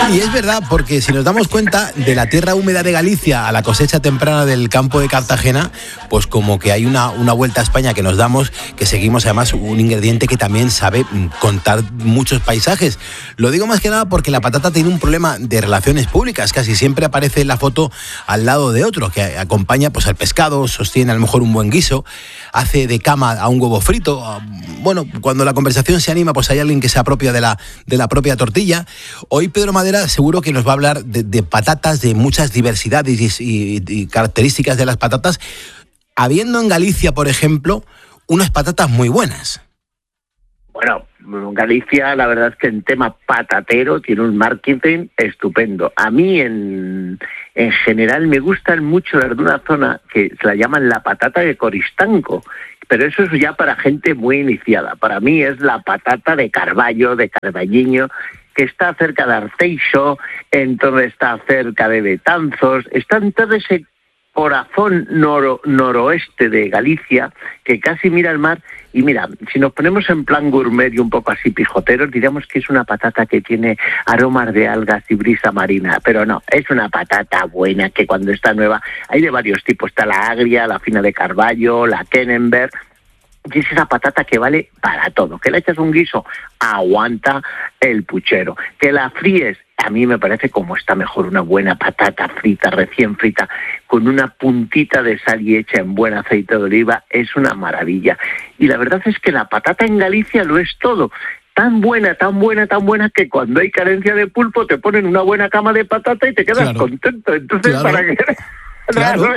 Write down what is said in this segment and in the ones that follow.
Y es verdad, porque si nos damos cuenta, de la tierra húmeda de Galicia a la cosecha temprana del campo de Cartagena, pues como que hay una vuelta a España que nos damos, que seguimos además un ingrediente que también sabe contar muchos paisajes. Lo digo más que nada porque la patata tiene un problema de relaciones públicas, casi siempre aparece en la foto al lado de otro, que acompaña pues al pescado, sostiene a lo mejor un buen guiso, hace de cama a un huevo frito. Bueno, cuando la conversación se anima, pues hay alguien que se apropia de la propia tortilla. Hoy Pedro Madera seguro que nos va a hablar de patatas, de muchas diversidades y características de las patatas, habiendo en Galicia, por ejemplo, unas patatas muy buenas. Bueno, Galicia, la verdad es que en tema patatero tiene un marketing estupendo. A mí, en general, me gustan mucho las de una zona que se la llaman la patata de Coristanco, pero eso es ya para gente muy iniciada. Para mí es la patata de Carballo, de Carballiño, que está cerca de Arteixo, entonces está cerca de Betanzos, está en todo ese corazón noroeste de Galicia, que casi mira el mar. Y mira, si nos ponemos en plan gourmet y un poco así pijoteros, diríamos que es una patata que tiene aromas de algas y brisa marina, pero no, es una patata buena que cuando está nueva, hay de varios tipos, está la agria, la fina de Carballo, la Kenenberg, y es esa patata que vale para todo. Que le echas un guiso, aguanta el puchero. Que la fríes, a mí me parece como está mejor una buena patata frita, recién frita, con una puntita de sal y hecha en buen aceite de oliva, es una maravilla. Y la verdad es que la patata en Galicia lo es todo. Tan buena, tan buena, tan buena, que cuando hay carencia de pulpo te ponen una buena cama de patata y te quedas contento. Entonces, claro. ¿Para qué? Claro.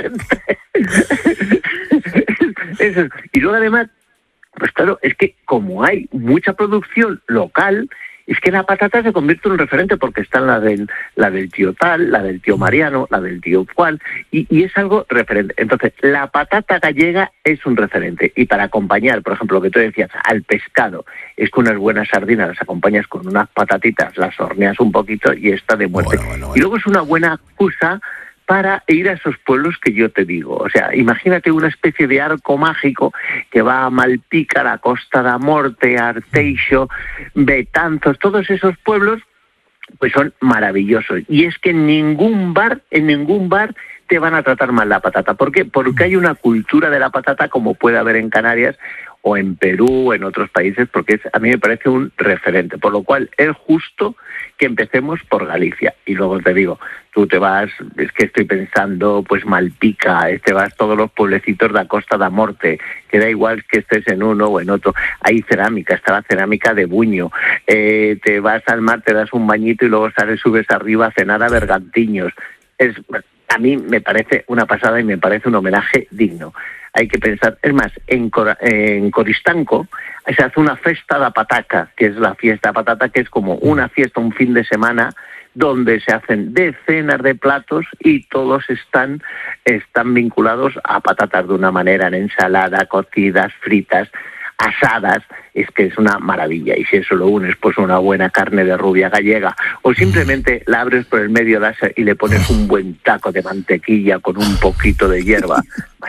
Eso. Y luego además, pues claro, es que como hay mucha producción local, es que la patata se convierte en un referente, porque está la del tío tal, la del tío Mariano, la del tío cual, y es algo referente. Entonces, la patata gallega es un referente. Y para acompañar, por ejemplo, lo que tú decías, al pescado, es que unas buenas sardinas las acompañas con unas patatitas, las horneas un poquito y está de muerte. Bueno. Y luego es una buena excusa para ir a esos pueblos que yo te digo. O sea, imagínate una especie de arco mágico que va a Malpica, a Costa da Morte, Arteixo, Betanzos, todos esos pueblos, pues son maravillosos. Y es que en ningún bar te van a tratar mal la patata. ¿Por qué? Porque hay una cultura de la patata como puede haber en Canarias o en Perú, en otros países, porque a mí me parece un referente. Por lo cual es justo que empecemos por Galicia. Y luego te digo, tú te vas, es que estoy pensando, pues Malpica, te vas todos los pueblecitos de la Costa da Morte, que da igual que estés en uno o en otro. Hay cerámica, está la cerámica de Buño. Te vas al mar, te das un bañito y luego subes arriba a cenar a Bergantiños. A mí me parece una pasada y me parece un homenaje digno. Hay que pensar, es más, en Coristanco se hace una festa da pataca, que es la fiesta patata, que es como una fiesta, un fin de semana, donde se hacen decenas de platos y todos están vinculados a patatas de una manera, en ensalada, cocidas, fritas, asadas. Es que es una maravilla. Y si eso lo unes, pues una buena carne de rubia gallega, o simplemente la abres por el medio y le pones un buen taco de mantequilla con un poquito de hierba.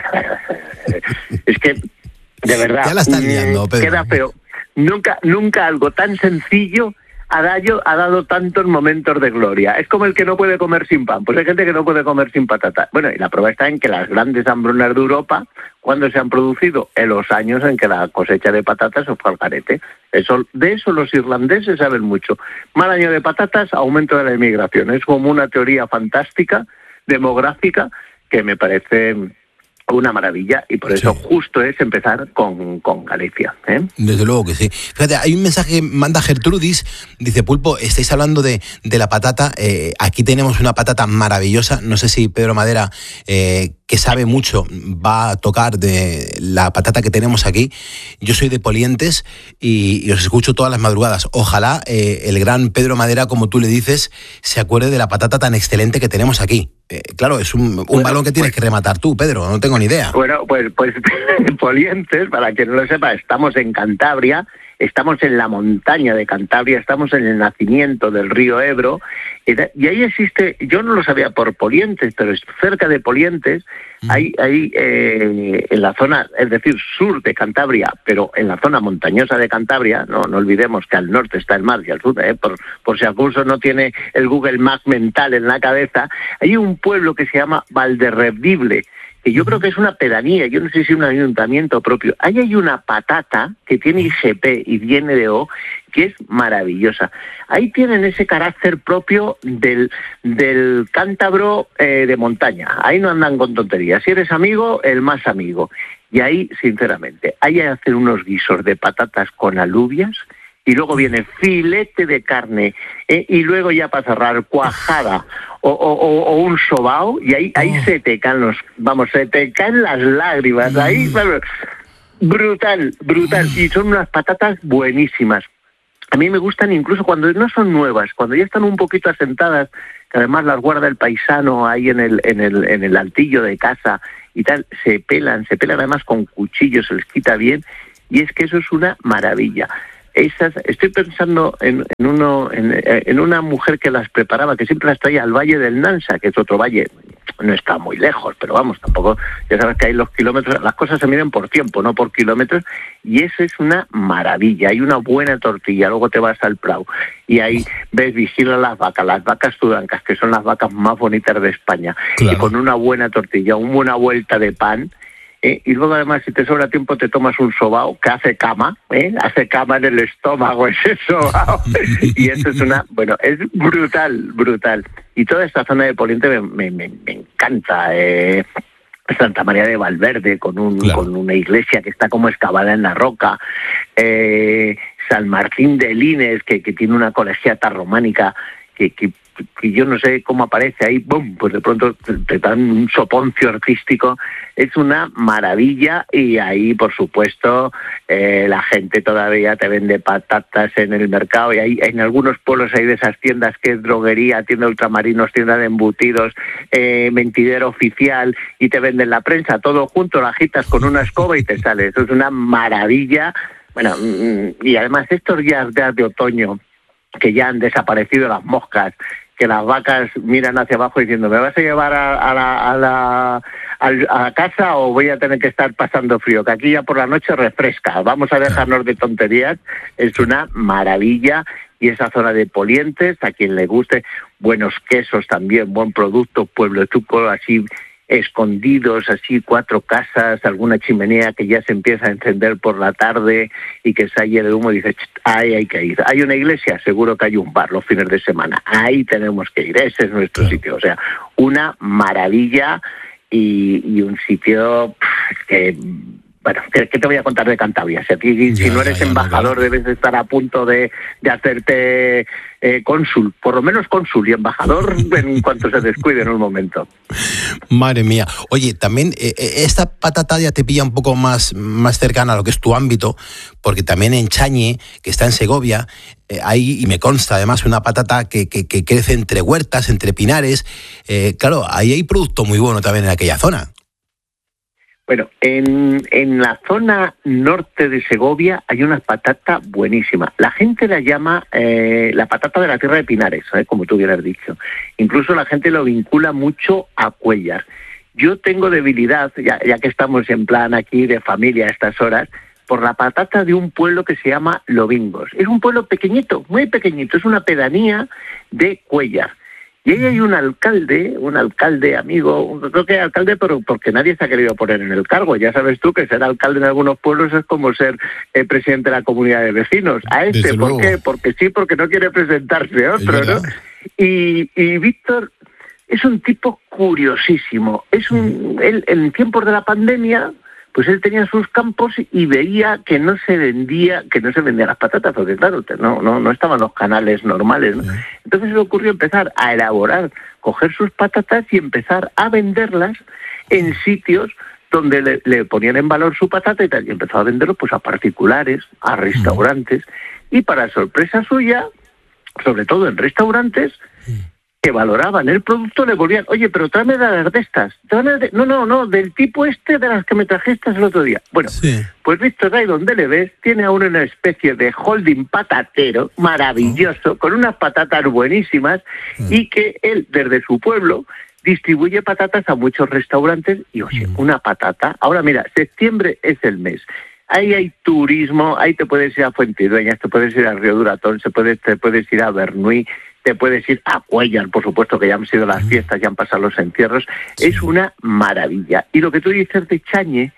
Es que, de verdad, ya la estás liando, Pedro. Queda feo. Nunca algo tan sencillo ha dado tantos momentos de gloria. Es como el que no puede comer sin pan. Pues hay gente que no puede comer sin patata. Bueno, y la prueba está en que las grandes hambrunas de Europa, ¿cuándo se han producido? En los años en que la cosecha de patatas se fue al garete. De eso los irlandeses saben mucho. Mal año de patatas, aumento de la inmigración. Es como una teoría fantástica, demográfica, que me parece una maravilla, y por eso justo es empezar con Galicia, ¿eh? Desde luego que sí. Fíjate, hay un mensaje que manda Gertrudis, dice: Pulpo, estáis hablando de la patata, aquí tenemos una patata maravillosa, no sé si Pedro Madera, que sabe mucho, va a tocar de la patata que tenemos aquí. Yo soy de Polientes y os escucho todas las madrugadas. Ojalá el gran Pedro Madera, como tú le dices, se acuerde de la patata tan excelente que tenemos aquí. Claro, es un balón que tienes que rematar tú, Pedro, no tengo ni idea. Bueno, pues Polientes, para quien no lo sepa, estamos en Cantabria, estamos en la montaña de Cantabria, estamos en el nacimiento del río Ebro, Y ahí existe, yo no lo sabía por Polientes, pero cerca de Polientes hay en la zona, es decir, sur de Cantabria, pero en la zona montañosa de Cantabria, no olvidemos que al norte está el mar y al sur, por si acaso no tiene el Google Maps mental en la cabeza, hay un pueblo que se llama Valderredible, que yo creo que es una pedanía, yo no sé si es un ayuntamiento propio. Ahí hay una patata que tiene IGP y viene de O, que es maravillosa. Ahí tienen ese carácter propio del cántabro de montaña. Ahí no andan con tonterías. Si eres amigo, el más amigo. Y ahí, sinceramente, ahí hacen unos guisos de patatas con alubias, y luego viene filete de carne, y luego ya para cerrar cuajada o un sobao, y ahí se te caen se te caen las lágrimas, ahí brutal, y son unas patatas buenísimas. A mí me gustan incluso cuando no son nuevas, cuando ya están un poquito asentadas, que además las guarda el paisano ahí en el altillo de casa y tal, se pelan además con cuchillos, se les quita bien, y es que eso es una maravilla. Estoy pensando en una mujer que las preparaba, que siempre las traía al Valle del Nansa, que es otro valle, no está muy lejos, pero vamos, tampoco, ya sabes que hay los kilómetros, las cosas se miden por tiempo, no por kilómetros, y eso es una maravilla. Hay una buena tortilla, luego te vas al Prado, y ahí vigilan las vacas tudancas, que son las vacas más bonitas de España, claro. Y con una buena tortilla, una buena vuelta de pan, y luego además si te sobra tiempo te tomas un sobao que hace cama en el estómago ese sobao y eso es es brutal, y toda esta zona de Poliente me encanta. Santa María de Valverde con una iglesia que está como excavada en la roca, San Martín de Lines que tiene una colegiata románica que yo no sé cómo aparece ahí, ¡bum!, pues de pronto te dan un soponcio artístico, es una maravilla. Y ahí, por supuesto, la gente todavía te vende patatas en el mercado, y hay en algunos pueblos hay de esas tiendas que es droguería, tienda de ultramarinos, tienda de embutidos, mentidero oficial, y te venden la prensa, todo junto, lo agitas con una escoba y te sale. Eso es una maravilla. Bueno, y además estos días de otoño, que ya han desaparecido las moscas, que las vacas miran hacia abajo diciendo, ¿me vas a llevar a casa o voy a tener que estar pasando frío? Que aquí ya por la noche refresca, vamos a dejarnos de tonterías. Es una maravilla. Y esa zona de Polientes, a quien le guste, buenos quesos también, buen producto, pueblo chuco, así escondidos, así 4 casas, alguna chimenea que ya se empieza a encender por la tarde y que sale el humo, y dices, ahí hay que ir. Hay una iglesia, seguro que hay un bar los fines de semana, ahí tenemos que ir, ese es nuestro sitio. O sea, una maravilla y un sitio que... Bueno, ¿qué te voy a contar de Cantabria? Si no eres embajador, debes de estar a punto de hacerte cónsul, por lo menos cónsul y embajador en cuanto se descuide en un momento. Madre mía. Oye, también esta patata ya te pilla un poco más cercana a lo que es tu ámbito, porque también en Chañe, que está en Segovia, hay, y me consta además, una patata que crece entre huertas, entre pinares. Claro, ahí hay producto muy bueno también en aquella zona. Bueno, en la zona norte de Segovia hay una patata buenísima. La gente la llama la patata de la tierra de Pinares, como tú hubieras dicho. Incluso la gente lo vincula mucho a Cuéllar. Yo tengo debilidad, ya que estamos en plan aquí de familia a estas horas, por la patata de un pueblo que se llama Lobingos. Es un pueblo pequeñito, muy pequeñito, es una pedanía de Cuéllar. Y ahí hay un alcalde amigo, creo que alcalde, pero porque nadie se ha querido poner en el cargo. Ya sabes tú que ser alcalde en algunos pueblos es como ser presidente de la comunidad de vecinos. ¿Por qué? Porque sí, porque no quiere presentarse otro, ¿no? Y Víctor es un tipo curiosísimo. Él, en tiempos de la pandemia, pues él tenía sus campos y veía que no se vendían las patatas, porque claro, no estaban los canales normales, ¿no? Entonces se le ocurrió empezar a elaborar, coger sus patatas y empezar a venderlas en sitios donde le ponían en valor su patata y tal, y empezó a venderlo pues a particulares, a restaurantes, y para sorpresa suya, sobre todo en restaurantes, que valoraban el producto le volvían, oye, pero tráeme de estas. No, del tipo de las que me trajiste el otro día. Bueno, sí. Pues Víctor, ahí donde le ves, tiene aún una especie de holding patatero maravilloso, con unas patatas buenísimas, y que él, desde su pueblo, distribuye patatas a muchos restaurantes, y oye, una patata. Ahora mira, septiembre es el mes. Ahí hay turismo, ahí te puedes ir a Fuentidueñas, te puedes ir a Río Duratón, te puedes ir a Bernuy, te puedes ir a Cuéllar, por supuesto, que ya han sido las fiestas, ya han pasado los encierros. Sí. Es una maravilla. Y lo que tú dices de Chañe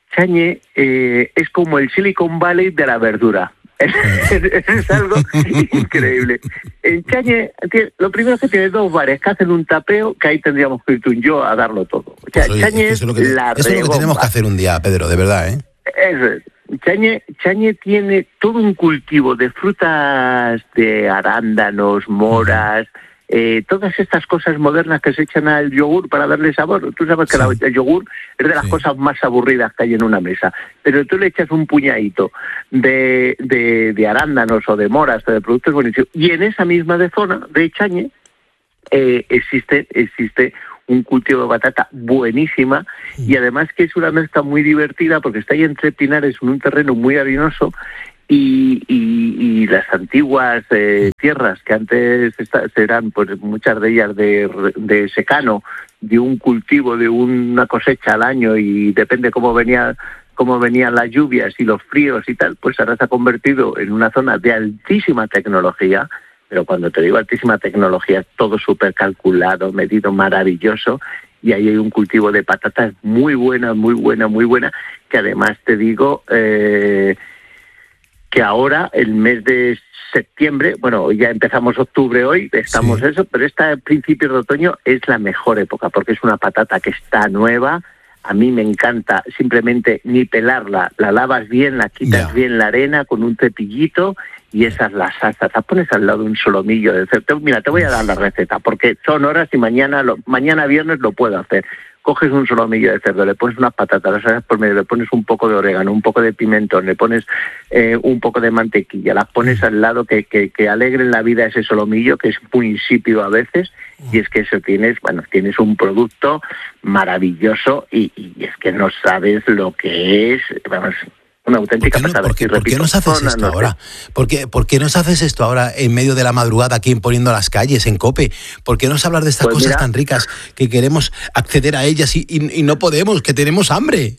es como el Silicon Valley de la verdura. Es algo increíble. En Chañe, lo primero que tiene 2 bares que hacen un tapeo, que ahí tendríamos que ir tú y yo a darlo todo. O sea, pues, Chañe es la eso es lo que tenemos que hacer un día, Pedro, de verdad, ¿eh? Eso es. Chañe tiene todo un cultivo de frutas, de arándanos, moras, todas estas cosas modernas que se echan al yogur para darle sabor. Tú sabes que el yogur es de las cosas más aburridas que hay en una mesa, pero tú le echas un puñadito de arándanos o de moras o de productos buenísimos. Y en esa misma zona de Chañe existe un cultivo de batata buenísima, y además que es una mezcla muy divertida porque está ahí entre pinares en un terreno muy arenoso, y las antiguas tierras que antes eran, pues muchas de ellas de secano, de un cultivo, de una cosecha al año, y depende cómo venían las lluvias y los fríos y tal, pues ahora se ha convertido en una zona de altísima tecnología. Pero cuando te digo altísima tecnología, todo súper calculado, medido, maravilloso, y ahí hay un cultivo de patatas muy buena, que además te digo que ahora, el mes de septiembre, bueno, ya empezamos octubre hoy, estamos eso, pero principios de otoño es la mejor época, porque es una patata que está nueva. A mí me encanta simplemente ni pelarla, la lavas bien, la quitas bien la arena con un cepillito, y esas las salsas, las pones al lado de un solomillo de cerdo. Mira, te voy a dar la receta, porque son horas y mañana viernes lo puedo hacer. Coges un solomillo de cerdo, le pones unas patatas, las haces por medio, le pones un poco de orégano, un poco de pimentón, le pones un poco de mantequilla, las pones al lado, que alegren la vida ese solomillo, que es muy insípido a veces, y es que eso tienes un producto maravilloso, y es que no sabes lo que es, vamos, una auténtica pasada. ¿Por qué nos haces esto ahora? ¿Por qué nos haces esto ahora en medio de la madrugada, aquí imponiendo las calles, en COPE? ¿Por qué nos hablas de estas cosas tan ricas que queremos acceder a ellas y no podemos, que tenemos hambre?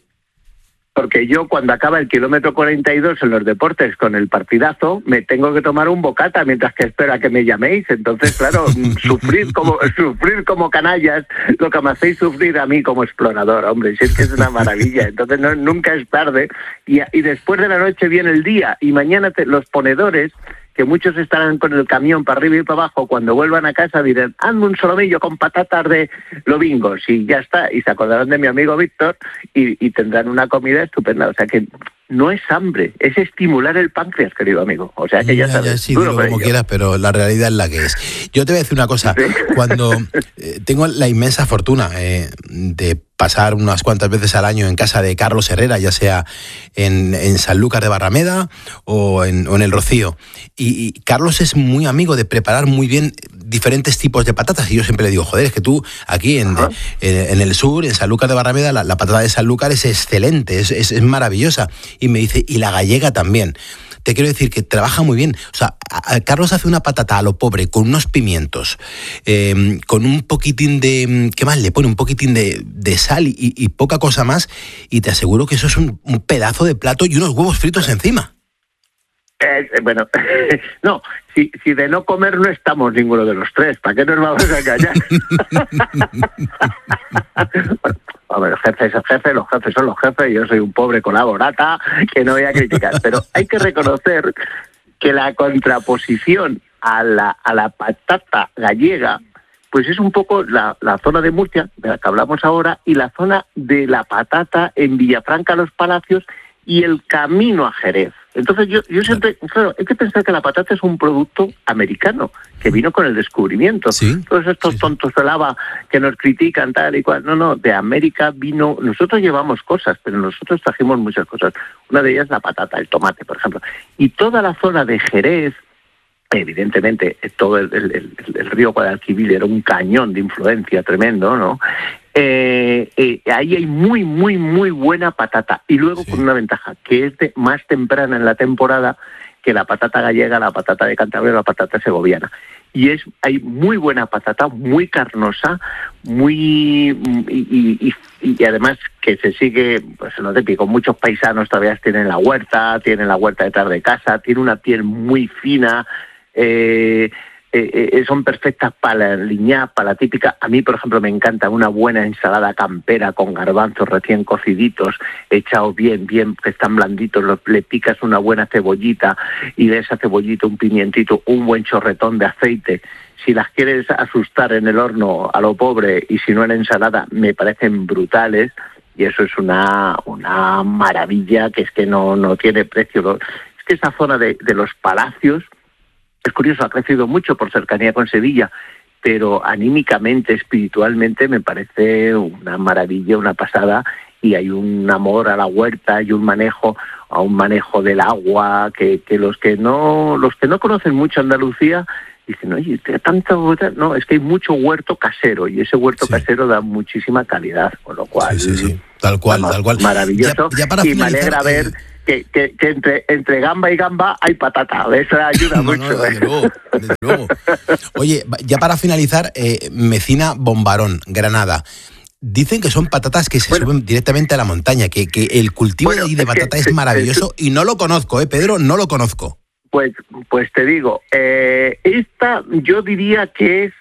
Porque yo, cuando acaba el kilómetro 42 en los deportes con el partidazo, me tengo que tomar un bocata mientras que espero a que me llaméis. Entonces, claro, sufrir como canallas, lo que me hacéis sufrir a mí como explorador, hombre, si es que es una maravilla. Entonces, nunca es tarde. Y después de la noche viene el día, y mañana los ponedores, que muchos estarán con el camión para arriba y para abajo, cuando vuelvan a casa dirán, hazme un solomillo con patatas de lobingos, y ya está, y se acordarán de mi amigo Víctor, y tendrán una comida estupenda. O sea que no es hambre, es estimular el páncreas, querido amigo. O sea que ya sabes. Sí, digo como quieras, pero la realidad es la que es. Yo te voy a decir una cosa, cuando tengo la inmensa fortuna de pasar unas cuantas veces al año en casa de Carlos Herrera, ya sea en Sanlúcar de Barrameda o en el Rocío. Y Carlos es muy amigo de preparar muy bien diferentes tipos de patatas, y yo siempre le digo, joder, es que tú aquí en el sur, en Sanlúcar de Barrameda, la patata de Sanlúcar es excelente, es maravillosa. Y me dice, y la gallega también. Te quiero decir que trabaja muy bien. O sea, Carlos hace una patata a lo pobre con unos pimientos, con un poquitín de... ¿Qué más le pone? Un poquitín de sal y poca cosa más, y te aseguro que eso es un pedazo de plato y unos huevos fritos encima. Bueno, no, si de no comer no estamos ninguno de los tres, ¿para qué nos vamos a engañar? Bueno, el jefe es el jefe, los jefes son los jefes, yo soy un pobre colaborata que no voy a criticar, pero hay que reconocer que la contraposición a la patata gallega, pues es un poco la zona de Murcia, de la que hablamos ahora, y la zona de la patata en Villafranca, Los Palacios, y el camino a Jerez. Entonces yo siempre, claro, hay que pensar que la patata es un producto americano, que vino con el descubrimiento. ¿Sí? Todos estos tontos de lava que nos critican tal y cual, no, de América vino. Nosotros llevamos cosas, pero nosotros trajimos muchas cosas. Una de ellas la patata, el tomate, por ejemplo. Y toda la zona de Jerez, evidentemente todo el río Guadalquivir era un cañón de influencia tremendo, ¿no? Ahí hay muy, muy, muy buena patata. Y luego con una ventaja, que es más temprana en la temporada que la patata gallega, la patata de Cantabria o la patata segoviana. Y hay muy buena patata, muy carnosa, y además que se sigue, pues no te pico, muchos paisanos todavía tienen la huerta detrás de casa, tiene una piel muy fina, son perfectas para la liñá, para la típica. A mí, por ejemplo, me encanta una buena ensalada campera con garbanzos recién cociditos, echados bien, que están blanditos, le picas una buena cebollita y de esa cebollita un pimientito, un buen chorretón de aceite. Si las quieres asustar en el horno a lo pobre y si no en ensalada, me parecen brutales. Y eso es una maravilla que es que no tiene precio. Es que esa zona de los Palacios, es curioso, ha crecido mucho por cercanía con Sevilla, pero anímicamente, espiritualmente, me parece una maravilla, una pasada, y hay un amor a la huerta y un manejo del agua que los que no conocen mucho Andalucía dicen, oye, tanto, no, es que hay mucho huerto casero y ese huerto casero da muchísima calidad, con lo cual, tal cual. Maravilloso. Ya para finalizar, me alegra ver que entre gamba y gamba hay patata. Eso ayuda mucho. Desde luego. Oye, ya para finalizar, Mecina Bombarón, Granada. Dicen que son patatas que se suben directamente a la montaña, que el cultivo de patata es maravilloso y no lo conozco, Pedro, no lo conozco. Pues te digo, esta yo diría que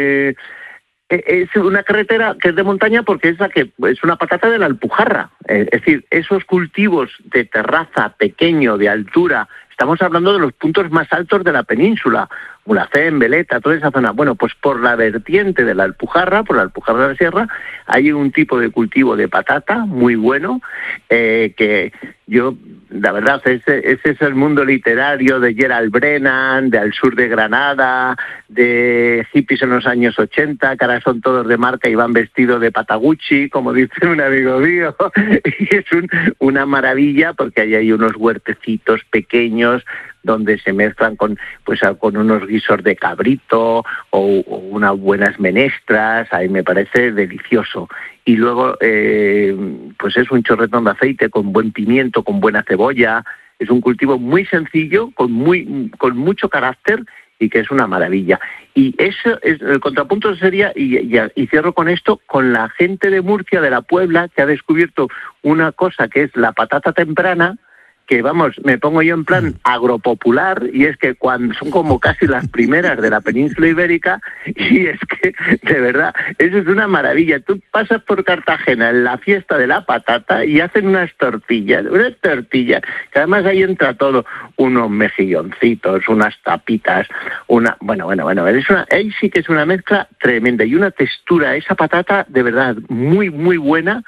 es una carretera que es de montaña porque es una patata de la Alpujarra. Es decir, esos cultivos de terraza pequeño, de altura, estamos hablando de los puntos más altos de la península, Mulhacén, Veleta, toda esa zona. Bueno, pues por la vertiente de la Alpujarra, por la Alpujarra de la Sierra, hay un tipo de cultivo de patata muy bueno, que yo, la verdad, ese es el mundo literario de Gerald Brennan, de Al sur de Granada, de hippies en los años 80, que ahora son todos de marca y van vestidos de Patagucci, como dice un amigo mío. Y es una maravilla porque ahí hay unos huertecitos pequeños donde se mezclan con unos guisos de cabrito o unas buenas menestras. Ahí me parece delicioso. Y luego, pues es un chorretón de aceite con buen pimiento, con buena cebolla. Es un cultivo muy sencillo, con mucho carácter y que es una maravilla. Y eso es el contrapunto sería, y cierro con esto, con la gente de Murcia, de la Puebla, que ha descubierto una cosa que es la patata temprana, que vamos, me pongo yo en plan agropopular, y es que cuando son como casi las primeras de la península ibérica, y es que, de verdad, eso es una maravilla. Tú pasas por Cartagena en la fiesta de la patata y hacen unas tortillas, que además ahí entra todo, unos mejilloncitos, unas tapitas, bueno, ahí sí que es una mezcla tremenda, y una textura, esa patata, de verdad, muy, muy buena,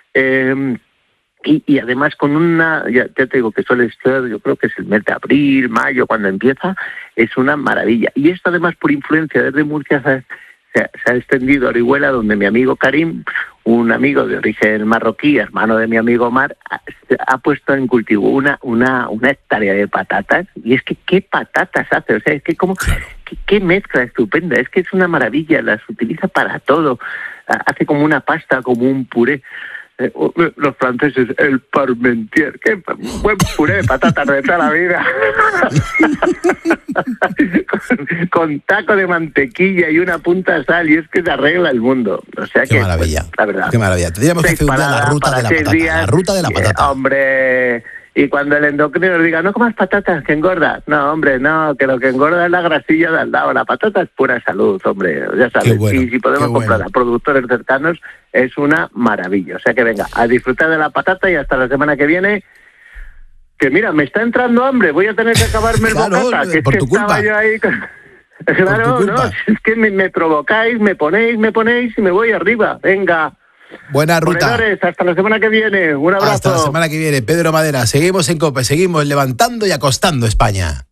y además con ya te digo que suele ser, yo creo que es el mes de abril, mayo, cuando empieza, es una maravilla. Y esto además por influencia desde Murcia se ha extendido a Orihuela, donde mi amigo Karim, un amigo de origen marroquí, hermano de mi amigo Omar, ha puesto en cultivo una hectárea de patatas, y es que qué patatas hace, o sea, es que qué mezcla estupenda, es que es una maravilla, las utiliza para todo, hace como una pasta, como un puré. Los franceses, el parmentier, qué buen puré de patatas de toda la vida. con taco de mantequilla y una punta de sal, y es que se arregla el mundo. O sea, qué maravilla, pues, la verdad. Qué maravilla. Tendríamos que hacer la ruta de la patata. La ruta de la patata. Hombre, y cuando el endocrino diga, no comas patatas, que engorda. No, hombre, no, que lo que engorda es la grasilla de al lado. La patata es pura salud, hombre, ya sabes. Bueno, y si podemos comprar a productores cercanos, es una maravilla. O sea que venga, a disfrutar de la patata, y hasta la semana que viene. Que mira, me está entrando hambre, voy a tener que acabarme el bocata, que es que estaba yo ahí. Claro, no, es que me provocáis, me ponéis y me voy arriba. Venga. Buena ruta. Ponedores, hasta la semana que viene. Un abrazo. Hasta la semana que viene. Pedro Madera, seguimos en COPE, seguimos levantando y acostando España.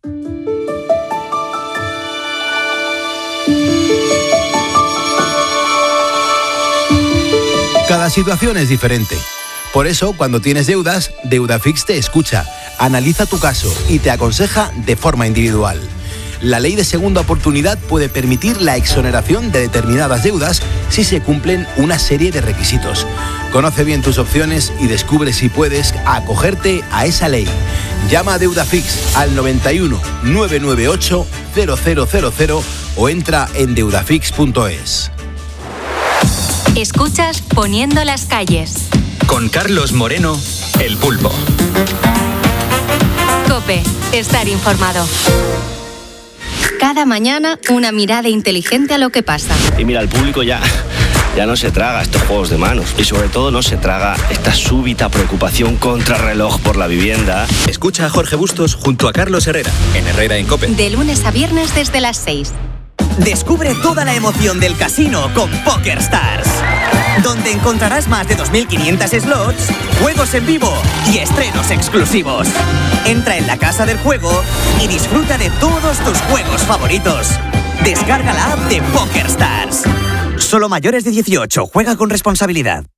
Cada situación es diferente. Por eso, cuando tienes deudas, Deudafix te escucha, analiza tu caso y te aconseja de forma individual. la ley de segunda oportunidad puede permitir la exoneración de determinadas deudas si se cumplen una serie de requisitos. Conoce bien tus opciones y descubre si puedes acogerte a esa ley. Llama a Deudafix al 91 998 0000 o entra en deudafix.es. Escuchas Poniendo las calles. Con Carlos Moreno, El Pulpo. COPE, estar informado. Cada mañana una mirada inteligente a lo que pasa. Y mira, el público ya no se traga estos juegos de manos. Y sobre todo no se traga esta súbita preocupación contrarreloj por la vivienda. Escucha a Jorge Bustos junto a Carlos Herrera, en Herrera en COPE. De lunes a viernes desde las 6. Descubre toda la emoción del casino con PokerStars, donde encontrarás más de 2.500 slots, juegos en vivo y estrenos exclusivos. Entra en la casa del juego y disfruta de todos tus juegos favoritos. Descarga la app de PokerStars. Solo mayores de 18. Juega con responsabilidad.